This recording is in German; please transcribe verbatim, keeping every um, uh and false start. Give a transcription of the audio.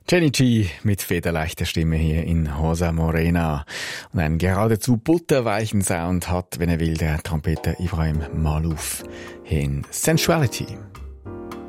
Jenny G mit federleichter Stimme hier in Hosa Morena. Und einen geradezu butterweichen Sound hat, wenn er will, der Trompeter Ibrahim Malouf in Sensuality.